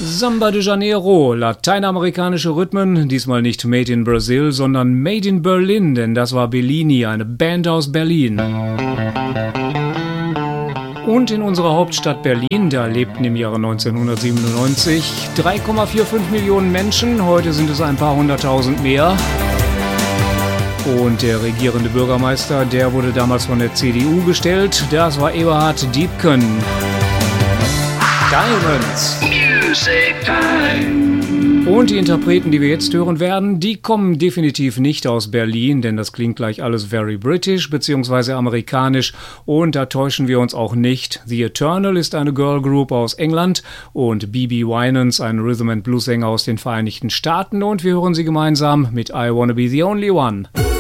Samba de Janeiro, lateinamerikanische Rhythmen, diesmal nicht Made in Brazil, sondern Made in Berlin, denn das war Bellini, eine Band aus Berlin. Und in unserer Hauptstadt Berlin, da lebten im Jahre 1997 3,45 Millionen Menschen, heute sind es ein paar hunderttausend mehr. Und der regierende Bürgermeister, der wurde damals von der CDU gestellt, das war Eberhard Diepken. Diamonds. Music Time. Und die Interpreten, die wir jetzt hören werden, die kommen definitiv nicht aus Berlin, denn das klingt gleich alles very British bzw. amerikanisch und da täuschen wir uns auch nicht. The Eternal ist eine Girl Group aus England und B.B. Winans, ein Rhythm and Blues Sänger aus den Vereinigten Staaten und wir hören sie gemeinsam mit I Wanna Be the Only One.